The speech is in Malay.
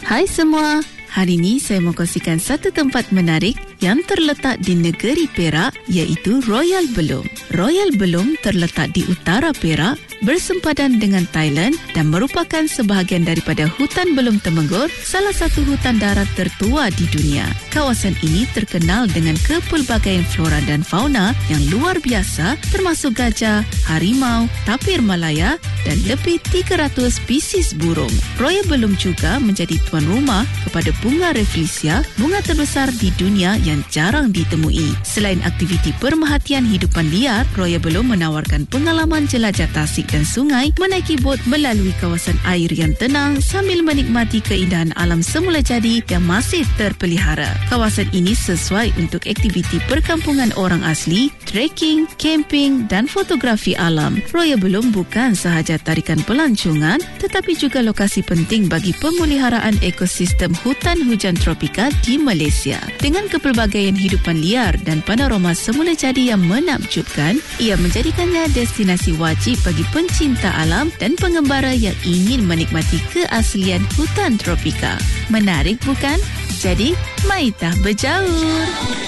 Hai semua, hari ini saya mau kongsikan satu tempat menarik yang terletak di negeri Perak, iaitu Royal Belum. Royal Belum terletak di utara Perak, bersempadan dengan Thailand dan merupakan sebahagian daripada hutan Belum Temenggor, salah satu hutan darat tertua di dunia. Kawasan ini terkenal dengan kepelbagaian flora dan fauna yang luar biasa, termasuk gajah, harimau, tapir Malaya dan lebih 300 spesies burung. Royal Belum juga menjadi tuan rumah kepada bunga Rafflesia, bunga terbesar di dunia yang jarang ditemui. Selain aktiviti pemerhatian hidupan liar, Royal Belum menawarkan pengalaman jelajah tasik dan sungai, menaiki bot melalui kawasan air yang tenang sambil menikmati keindahan alam semula jadi yang masih terpelihara. Kawasan ini sesuai untuk aktiviti perkampungan orang asli, trekking, camping dan fotografi alam. Royal Belum bukan sahaja tarikan pelancongan, tetapi juga lokasi penting bagi pemeliharaan ekosistem hutan hujan tropika di Malaysia. Dengan kepelbagaian hidupan liar dan panorama semula jadi yang menakjubkan, ia menjadikannya destinasi wajib bagi pencinta alam dan pengembara yang ingin menikmati keaslian hutan tropika. Menarik bukan? Jadi, maitah berjaur!